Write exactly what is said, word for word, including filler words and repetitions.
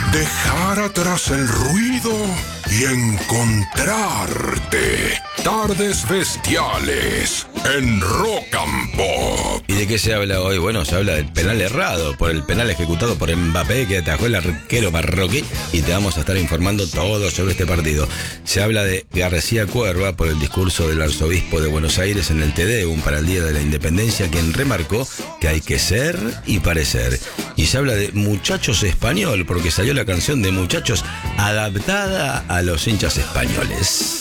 dejar atrás el ruido y encontrarte. Tardes Bestiales en Rock and Pop. ¿Y de qué se habla hoy? Bueno, se habla del penal errado, por el penal ejecutado por Mbappé que atajó el arquero marroquí, y te vamos a estar informando todo sobre este partido. Se habla de García Cuerva por el discurso del arzobispo de Buenos Aires en el Te Deum para el Día de la Independencia, quien remarcó que hay que ser y parecer. Y se habla de Muchachos Español porque salió la canción de Muchachos adaptada a los hinchas españoles.